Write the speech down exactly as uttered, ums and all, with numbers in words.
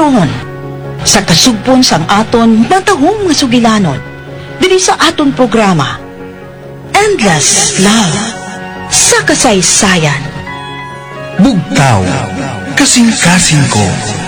karon sa kasugpon sang aton natahong nga sugilanon dili sa aton programa Endless Love sa kasaysayan. Bugtaw, kasing-kasing ko.